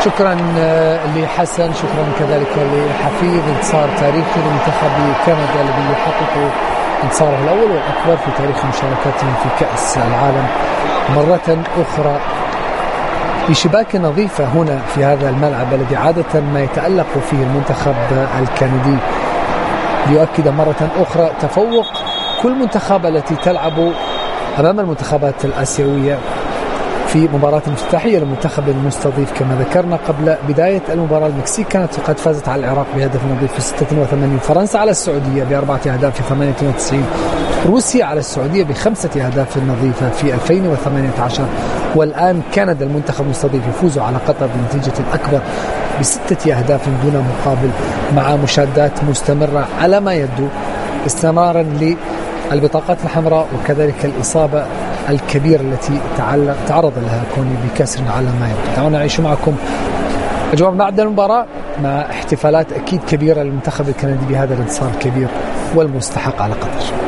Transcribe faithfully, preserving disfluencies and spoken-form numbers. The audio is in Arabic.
شكرا لحسن، شكرا كذلك لحفيظ. انتصار تاريخي لمنتخب كندا الذي يحقق انتصاره الأول والأكبر في تاريخ مشاركته في كأس العالم مرة أخرى بشباك نظيفة هنا في هذا الملعب الذي عادة ما يتألق فيه المنتخب الكندي، ليؤكد مرة أخرى تفوق كل منتخب التي تلعب أمام المنتخبات الآسيوية في مباراة الافتتاحية للمنتخب المستضيف. كما ذكرنا قبل بداية المباراة، المكسيك كانت قد فازت على العراق بهدف نظيف في ستة وثمانين، فرنسا على السعودية بأربعة أهداف في ثمانية وتسعين، روسيا على السعودية بخمسة أهداف نظيفة في ألفين وثمانية عشر، والآن كندا المنتخب المستضيف يفوز على قطر بنتيجة أكبر بستة أهداف دون مقابل، مع مشادات مستمرة على ما يبدو استمرارا للبطاقات الحمراء وكذلك الإصابة الكبيرة التي تعرض لها كوني بكسر على ما يبدو. دعونا نعيش معكم أجواء بعد المباراة مع احتفالات أكيد كبيرة للمنتخب الكندي بهذا الانتصار الكبير والمستحق على قطر.